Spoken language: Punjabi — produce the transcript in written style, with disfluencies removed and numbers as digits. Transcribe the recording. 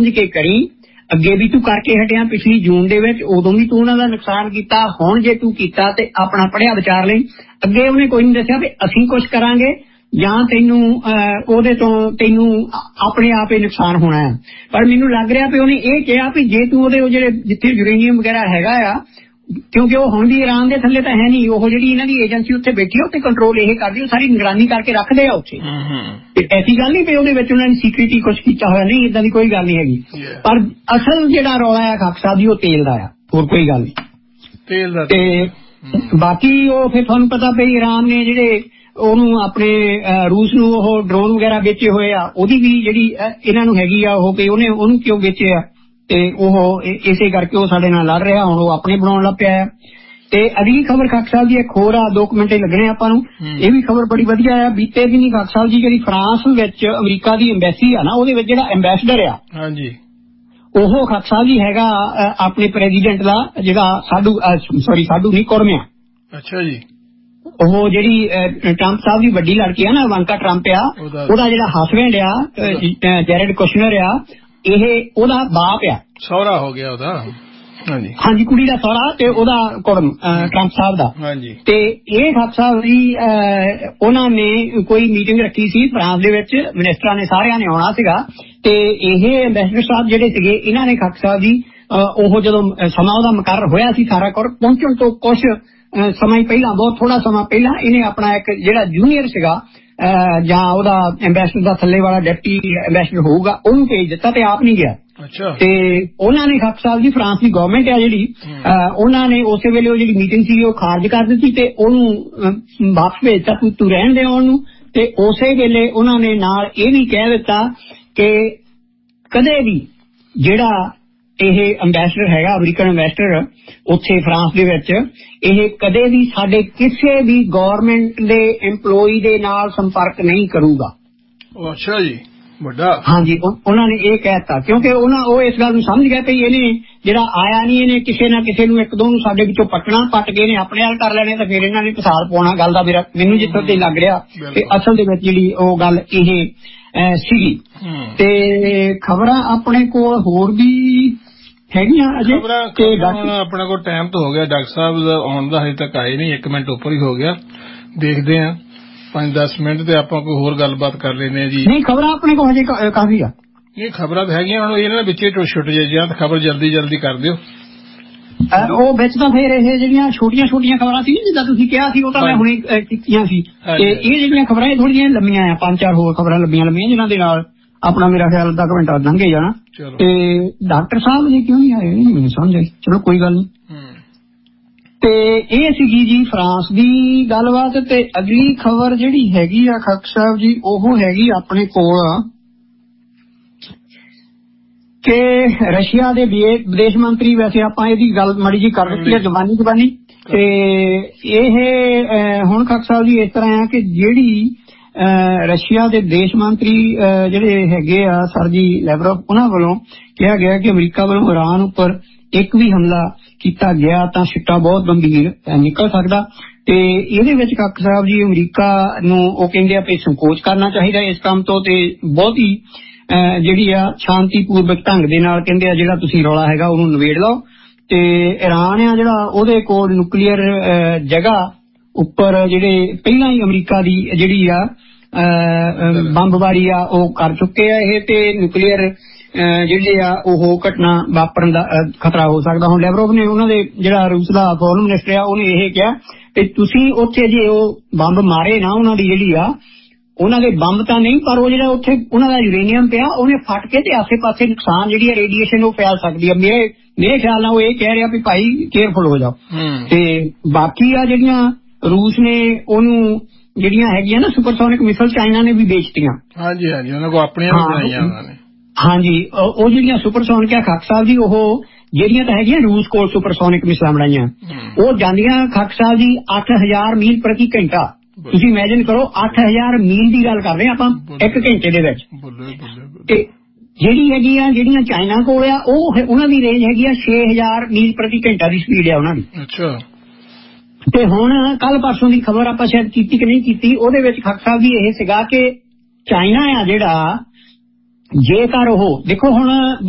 ਸਮਝ ਕੇ ਕਰੀ। ਅੱਗੇ ਵੀ ਤੂੰ ਕਰਕੇ ਹਟਿਆ, ਪਿਛਲੀ ਜੂਨ ਦੇ ਵਿੱਚ ਉਦੋਂ ਵੀ ਤੂੰ ਉਹਨਾਂ ਦਾ ਨੁਕਸਾਨ ਕੀਤਾ। ਹੁਣ ਜੇ ਤੂੰ ਕੀਤਾ ਤੇ ਆਪਣਾ ਪੜ੍ਹਿਆ ਵਿਚਾਰ ਲਈ। ਅੱਗੇ ਉਹਨੇ ਕੋਈ ਨਹੀਂ ਦੱਸਿਆ ਵੀ ਅਸੀਂ ਕੁਛ ਕਰਾਂਗੇ ਜਾਂ ਤੈਨੂੰ ਉਹਦੇ ਤੋਂ ਤੈਨੂੰ ਆਪਣੇ ਆਪ ਹੀ ਨੁਕਸਾਨ ਹੋਣਾ ਹੈ। ਪਰ ਮੈਨੂੰ ਲੱਗ ਰਿਹਾ ਵੀ ਉਹਨੇ ਇਹ ਕਿਹਾ ਵੀ ਜੇ ਤੂੰ ਉਹਦੇ ਜਿਹੜੇ ਜਿੱਥੇ ਯੂਰੇਨੀਅਮ ਵਗੈਰਾ ਹੈਗਾ ਆ, ਕਿਉਂਕਿ ਉਹ ਹੁਣ ਵੀ ਈਰਾਨ ਦੇ ਥੱਲੇ ਤਾਂ ਹੈ ਨਹੀਂ, ਉਹ ਜਿਹੜੀ ਇਹਨਾਂ ਦੀ ਏਜੰਸੀ ਉੱਥੇ ਬੈਠੀ ਆ ਉੱਥੇ ਕੰਟਰੋਲ ਇਹ ਕਰਦੀ, ਉਹ ਸਾਰੀ ਨਿਗਰਾਨੀ ਕਰਕੇ ਰੱਖਦੇ ਆ ਉੱਥੇ। ਐਸੀ ਗੱਲ ਨਹੀਂ ਵੀ ਉਹਦੇ ਵਿੱਚ ਉਹਨਾਂ ਨੇ ਸੀਕ੍ਰੀਟੀ ਕੁਛ ਕੀਤਾ ਹੋਇਆ, ਨਹੀਂ, ਏਦਾਂ ਦੀ ਕੋਈ ਗੱਲ ਨਹੀਂ ਹੈਗੀ। ਪਰ ਅਸਲ ਜਿਹੜਾ ਰੌਲਾ ਆ ਖਾਕ ਸਾਹਿਬ ਦੀ ਉਹ ਤੇਲ ਦਾ ਆ, ਹੋਰ ਕੋਈ ਗੱਲ ਨਹੀਂ ਤੇਲ ਦਾ। ਤੇ ਬਾਕੀ ਉਹ ਫਿਰ ਤੁਹਾਨੂੰ ਪਤਾ ਵੀ ਈਰਾਨ ਨੇ ਜਿਹੜੇ ਉਹਨੂੰ ਆਪਣੇ ਰੂਸ ਨੂੰ ਉਹ ਡਰੋਨ ਵਗੈਰਾ ਵੇਚੇ ਹੋਏ ਆ, ਉਹਦੀ ਵੀ ਜਿਹੜੀ ਇਹਨਾਂ ਨੂੰ ਹੈਗੀ ਆ ਉਹ, ਕਿ ਉਹਨੇ ਉਹਨੂੰ ਕਿਉਂ ਵੇਚੇ ਆ, ਤੇ ਉਹ ਇਸੇ ਕਰਕੇ ਉਹ ਸਾਡੇ ਨਾਲ ਲੜ ਰਿਹਾ। ਹੁਣ ਉਹ ਆਪਣੇ ਬਣਾਉਣ ਲੱਗ ਪਿਆ। ਤੇ ਅਗਲੀ ਖਬਰ ਖਾਕ ਸਾਹਿਬ ਦੀ ਇੱਕ ਹੋਰ ਆ, 2 ਮਿੰਟ ਲੱਗਣੇ ਆਪਾਂ ਨੂੰ। ਇਹ ਵੀ ਖਬਰ ਬੜੀ ਵਧੀਆ ਆ। ਬੀਤੇ ਦਿਨੀ ਖਾਕ ਸਾਹਿਬ ਜੀ ਜਿਹੜੀ ਫਰਾਂਸ ਵਿੱਚ ਅਮਰੀਕਾ ਦੀ ਐਮਬੈਸੀ ਆ ਨਾ, ਉਹਦੇ ਵਿੱਚ ਜਿਹੜਾ ਐਮਬੈਸਡਰ ਆ, ਹਾਂਜੀ, ਉਹ ਖਾਕ ਸਾਹਿਬ ਜੀ ਹੈਗਾ ਆਪਣੇ ਪ੍ਰੈਜ਼ੀਡੈਂਟ ਦਾ ਜਿਹੜਾ ਸਾਡੂ ਨਹੀਂ ਕੁੜਮਿਆ। ਅੱਛਾ ਜੀ। ਉਹ ਜਿਹੜੀ ਟਰੰਪ ਸਾਹਿਬ ਦੀ ਵੱਡੀ ਲੜਕੀ ਆ ਨਾ, ਇਵਾਂਕਾ ਟਰੰਪ ਆ, ਉਹਦਾ ਜਿਹੜਾ ਹਸਬੈਂਡ ਆ ਜੈਰਡ ਕੁਸ਼ਨਰ ਆ, ਇਹ ਉਹਦਾ ਬਾਪ ਆ, ਸਹੁਰਾ ਹੋ ਗਿਆ ਉਹਦਾ। ਹਾਂਜੀ, ਕੁੜੀ ਦਾ ਸਹੁਰਾ ਤੇ ਉਹਦਾ ਕੁੜਮ ਟਰੰਪ ਸਾਹਿਬ ਦਾ। ਤੇ ਇਹ ਖਾਕ ਸਾਹਿਬ ਜੀ ਉਹਨਾਂ ਨੇ ਕੋਈ ਮੀਟਿੰਗ ਰੱਖੀ ਸੀ ਫਰਾਂਸ ਦੇ ਵਿੱਚ, ਮਿਨਿਸਟਰਾਂ ਨੇ ਸਾਰਿਆਂ ਨੇ ਆਉਣਾ ਸੀਗਾ। ਤੇ ਇਹ ਐਮਬੈਸਡਰ ਸਾਹਿਬ ਜਿਹੜੇ ਸੀਗੇ, ਇਹਨਾਂ ਨੇ ਖਾਕ ਸਾਹਿਬ ਜੀ ਉਹ ਜਦੋਂ ਸਮਾਂ ਉਹਦਾ ਮੁਕਰਰ ਹੋਇਆ ਸੀ ਸਾਰਾ ਪਹੁੰਚਣ ਤੋਂ ਕੁਛ ਸਮਾਂ ਹੀ ਪਹਿਲਾਂ, ਬਹੁਤ ਥੋੜਾ ਸਮਾਂ ਪਹਿਲਾਂ, ਇਹਨੇ ਆਪਣਾ ਇੱਕ ਜਿਹੜਾ ਜੂਨੀਅਰ ਸੀਗਾ ਜਾਂ ਉਹਦਾ ਐਮਬੈਸਡਰ ਦਾ ਥੱਲੇ ਵਾਲਾ ਡਿਪਟੀ ਐਮਬੈਸਡਰ ਹੋਊਗਾ, ਉਹਨੂੰ ਭੇਜ ਦਿੱਤਾ ਤੇ ਆਪ ਨਹੀਂ ਗਿਆ। ਤੇ ਉਹਨਾਂ ਨੇ ਖਾਕ ਸਾਹਿਬ ਦੀ ਫਰਾਂਸ ਦੀ ਗਵਰਨਮੈਂਟ ਆ ਜਿਹੜੀ, ਉਹਨਾਂ ਨੇ ਉਸੇ ਵੇਲੇ ਉਹ ਜਿਹੜੀ ਮੀਟਿੰਗ ਸੀ ਉਹ ਖਾਰਜ ਕਰ ਦਿੱਤੀ ਤੇ ਉਹਨੂੰ ਵਾਪਸ ਭੇਜਤਾ, ਤੂੰ ਰਹਿਣ ਦੇ ਉਹਨੂੰ। ਤੇ ਉਸੇ ਵੇਲੇ ਉਹਨਾਂ ਨੇ ਨਾਲ ਇਹ ਵੀ ਕਹਿ ਦਿੱਤਾ ਕਿ ਕਦੇ ਵੀ ਜਿਹੜਾ ਇਹ ਐਮਬੈਸਡਰ ਹੈਗਾ, ਅਮਰੀਕਨ ਐਮਬੈਸਡਰ ਉੱਥੇ ਫਰਾਂਸ ਦੇ ਵਿੱਚ, ਇਹ ਕਦੇ ਵੀ ਸਾਡੇ ਕਿਸੇ ਵੀ ਗੌਰਮੈਂਟ ਦੇ EMPLOYEE ਦੇ ਨਾਲ ਸੰਪਰਕ ਨਹੀਂ ਕਰੂਗਾ। ਅੱਛਾ ਜੀ, ਵੱਡਾ। ਹਾਂਜੀ, ਉਹਨਾਂ ਨੇ ਇਹ ਕਹਿਤਾ ਕਿਉਂਕਿ ਉਹ ਇਸ ਗੱਲ ਨੂੰ ਸਮਝ ਗਏ ਵੀ ਇਹਨੇ ਜਿਹੜਾ ਆਇਆ ਨਹੀਂ, ਇਹਨੇ ਕਿਸੇ ਨਾ ਕਿਸੇ ਨੂੰ ਇੱਕ ਦੋ ਨੂੰ ਸਾਡੇ ਵਿੱਚੋਂ ਪੱਟ ਕੇ ਇਹਨੇ ਆਪਣੇ ਹਾਲ ਕਰ ਲੈਣੇ, ਤਾਂ ਫਿਰ ਇਹਨਾਂ ਨੇ ਪਸਾਲ ਪਾਉਣਾ ਗੱਲ ਦਾ। ਮੈਨੂੰ ਜਿੱਥੋਂ ਤੇ ਲੱਗ ਰਿਹਾ ਤੇ ਅਸਲ ਦੇ ਵਿੱਚ ਜਿਹੜੀ ਉਹ ਗੱਲ ਇਹ ਸੀਗੀ। ਤੇ ਖਬਰਾਂ ਆਪਣੇ ਕੋਲ ਹੋਰ ਵੀ ਹੈਗੀਆਂ ਅਜੇ, ਤੇ ਆਪਣੇ ਕੋਲ ਟਾਈਮ ਤਾਂ ਹੋ ਗਿਆ ਡਾਕਟਰ ਸਾਹਿਬ ਆਉਣ ਦਾ, ਹਜੇ ਤੱਕ ਆਏ ਨਹੀਂ, 1 ਮਿੰਟ ਉੱਪਰ ਹੀ ਹੋ ਗਿਆ। ਦੇਖਦੇ ਆ 5-10 ਮਿੰਟ ਤੇ ਆਪਾਂ ਕੋਈ ਹੋਰ ਗੱਲਬਾਤ ਕਰ ਲੈਂਦੇ ਆ ਜੀ। ਨਹੀਂ, ਖਬਰਾਂ ਆਪਣੇ ਕੋਲ ਹਜੇ ਕਾਫੀ ਆ। ਇਹ ਖਬਰਾਂ ਤਾਂ ਹੈਗੀਆਂ, ਹੁਣ ਇਹਨਾਂ ਵਿੱਚੇ ਛੁੱਟ ਜਾਈਆਂ ਤਾਂ ਖਬਰ ਜਲਦੀ ਕਰ ਦਿਓ। ਉਹ ਵਿੱਚ ਤਾਂ ਫਿਰ ਇਹ ਜਿਹੜੀਆਂ ਛੋਟੀਆਂ ਖਬਰਾਂ ਸੀ ਜਿੱਦਾਂ ਤੁਸੀਂ ਕਿਹਾ ਸੀ, ਉਹ ਤਾਂ ਮੈਂ ਹੁਣੇ ਕੀਤੀਆਂ ਸੀ। ਤੇ ਇਹ ਜਿਹੜੀਆਂ ਖਬਰਾਂ ਇਹ ਥੋੜ੍ਹੀਆਂ ਲੰਮੀਆਂ ਆ, 5-4 ਹੋਰ ਖਬਰਾਂ ਲੰਮੀਆਂ ਜਿਹਨਾਂ ਦੇ ਨਾਲ ਆਪਣਾ ਮੇਰਾ ਖਿਆਲ ਅੱਧਾ ਘੰਟਾ ਲੰਘੇ ਜਾਣਾ। ਤੇ ਡਾਕਟਰ ਸਾਹਿਬ ਜੀ ਕਿਉਂ ਨਹੀਂ ਆਏ, ਮੈਨੂੰ ਸਮਝ ਆਈ। ਚਲੋ ਕੋਈ ਗੱਲ ਨਹੀਂ। ਤੇ ਇਹ ਸੀਗੀ ਜੀ ਫਰਾਂਸ ਦੀ ਗੱਲਬਾਤ। ਤੇ ਅਗਲੀ ਖਬਰ ਜਿਹੜੀ ਹੈਗੀ ਆ ਖਾਕ ਸਾਹਿਬ ਜੀ, ਉਹ ਹੈਗੀ ਆਪਣੇ ਕੋਲ ਕਿ ਰਸ਼ੀਆ ਦੇ ਵਿਦੇਸ਼ ਮੰਤਰੀ, ਵੈਸੇ ਆਪਾਂ ਇਹਦੀ ਗੱਲ ਮਾੜੀ ਜੀ ਕਰ ਦਿੱਤੀ ਹੈ ਜ਼ਬਾਨੀ। ਤੇ ਇਹ ਹੁਣ ਖਾਕ ਸਾਹਿਬ ਜੀ ਇਸ ਤਰ੍ਹਾਂ ਆ ਕਿ ਜਿਹੜੀ ਰਸ਼ੀਆ ਦੇ ਦੇਸ਼ ਮੰਤਰੀ ਜਿਹੜੇ ਹੈਗੇ ਆ ਸਰਜੀ ਲੈਵਰੋਵ, ਉਹਨਾਂ ਵੱਲੋਂ ਕਿਹਾ ਗਿਆ ਕਿ ਅਮਰੀਕਾ ਵੱਲੋਂ ਈਰਾਨ ਉੱਪਰ ਇੱਕ ਵੀ ਹਮਲਾ ਕੀਤਾ ਗਿਆ ਤਾਂ ਸਿੱਟਾ ਬਹੁਤ ਗੰਭੀਰ ਨਿਕਲ ਸਕਦਾ। ਤੇ ਇਹਦੇ ਵਿੱਚ ਖਾਕ ਸਾਹਿਬ ਜੀ ਅਮਰੀਕਾ ਨੂੰ ਉਹ ਕਹਿੰਦੇ ਆ ਕਿ ਸੰਕੋਚ ਕਰਨਾ ਚਾਹੀਦਾ ਇਸ ਕੰਮ ਤੋਂ, ਤੇ ਬਹੁਤ ਹੀ ਜਿਹੜੀ ਆ ਸ਼ਾਂਤੀਪੂਰਵਕ ਢੰਗ ਦੇ ਨਾਲ ਕਹਿੰਦੇ ਆ ਜਿਹੜਾ ਤੁਸੀਂ ਰੌਲਾ ਹੈਗਾ ਉਹਨੂੰ ਨਿਬੇੜ ਲਓ। ਤੇ ਈਰਾਨ ਆ ਜਿਹੜਾ ਉਹਦੇ ਕੋਲ ਨਿਊਕਲੀਅਰ ਜਗ੍ਹਾ ਉੱਪਰ ਜਿਹੜੇ ਪਹਿਲਾਂ ਹੀ ਅਮਰੀਕਾ ਦੀ ਜਿਹੜੀ ਆ ਬੰਬਬਾਰੀ ਆ ਉਹ ਕਰ ਚੁੱਕੇ ਆ ਇਹ, ਤੇ ਨਿਊਕਲੀਅਰ ਜਿਹੜੇ ਆ ਉਹ ਘਟਨਾ ਵਾਪਰਨ ਦਾ ਖਤਰਾ ਹੋ ਸਕਦਾ। ਹੁਣ ਲੈਵਰੋਵ ਨੇ, ਉਹਨਾਂ ਦੇ ਜਿਹੜਾ ਰੂਸ ਦਾ ਫੋਰਨ ਮਿਨਿਸਟਰ ਆ, ਉਹਨੇ ਇਹ ਕਿਹਾ ਕਿ ਤੁਸੀਂ ਉੱਥੇ ਜੇ ਉਹ ਬੰਬ ਮਾਰੇ ਨਾ, ਉਹਨਾਂ ਦੀ ਜਿਹੜੀ ਆ ਉਹਨਾਂ ਦੇ ਬੰਬ ਤਾਂ ਨਹੀਂ, ਪਰ ਉਹ ਜਿਹੜਾ ਉੱਥੇ ਉਹਨਾਂ ਦਾ ਯੂਰੇਨੀਅਮ ਪਿਆ ਉਹਨੇ ਫਟ ਕੇ ਤੇ ਆਸੇ ਪਾਸੇ ਨੁਕਸਾਨ ਜਿਹੜੀ ਹੈ ਰੇਡੀਏਸ਼ਨ ਉਹ ਫੈਲ ਸਕਦੀ ਹੈ। ਮੇਰੇ ਖਿਆਲ ਨਾਲ ਉਹ ਇਹ ਕਹਿ ਰਿਹਾ ਵੀ ਭਾਈ ਕੇਅਰਫੁਲ ਹੋ ਜਾਓ। ਤੇ ਬਾਕੀ ਆ ਜਿਹੜੀਆਂ ਰੂਸ ਨੇ ਉਹਨੂੰ ਜਿਹੜੀਆਂ ਹੈਗੀਆਂ ਨਾ ਸੁਪਰਸੋਨਿਕ ਮਿਸਾਈਲ, ਚਾਈਨਾ ਨੇ ਵੀ ਵੇਚਤੀਆਂ। ਹਾਂਜੀ, ਉਹਨਾਂ ਕੋਲ ਆਪਣੀਆਂ ਬਣਾਈਆਂ ਉਹਨਾਂ ਨੇ। ਹਾਂਜੀ, ਉਹ ਜਿਹੜੀਆਂ ਸੁਪਰਸੋਨਿਕ ਆ ਖਾਕ ਸਾਹਿਬ ਜੀ, ਉਹ ਜਿਹੜੀਆਂ ਤਾਂ ਹੈਗੀਆਂ ਰੂਸ ਕੋਲ ਸੁਪਰਸੋਨਿਕ ਮਿਸਾਈਲਾਂ ਬਣਾਈਆਂ, ਉਹ ਜਾਂਦੀਆਂ ਖਾਕ ਸਾਹਿਬ ਜੀ 8000 ਮੀਲ ਪ੍ਰਤੀ ਘੰਟਾ। ਤੁਸੀਂ ਇਮੇਜਿਨ ਕਰੋ, 8000 ਮੀਲ ਦੀ ਗੱਲ ਕਰ ਰਹੇ ਆਪਾਂ 1 ਘੰਟੇ ਦੇ ਵਿੱਚ। ਤੇ ਜਿਹੜੀ ਹੈਗੀ ਆ ਜਿਹੜੀਆਂ ਚਾਈਨਾ ਕੋਲ ਆ, ਉਹ ਉਹਨਾਂ ਦੀ ਰੇਂਜ ਹੈਗੀ ਆ 6000 ਮੀਲ ਪ੍ਰਤੀ ਘੰਟਾ ਦੀ ਸਪੀਡ ਆ ਉਹਨਾਂ ਦੀ। ਅੱਛਾ। ਤੇ ਹੁਣ ਕੱਲ ਪਰਸੋਂ ਦੀ ਖਬਰ ਆਪਾਂ ਸ਼ਾਇਦ ਕੀਤੀ ਕਿ ਨਹੀਂ ਕੀਤੀ, ਉਹਦੇ ਵਿੱਚ ਖਾਕ ਸਾਹਿਬ ਜੀ ਇਹ ਸੀਗਾ ਕਿ ਚਾਈਨਾ ਆ ਜਿਹੜਾ, ਜੇਕਰ ਉਹ ਦੇਖੋ ਹੁਣ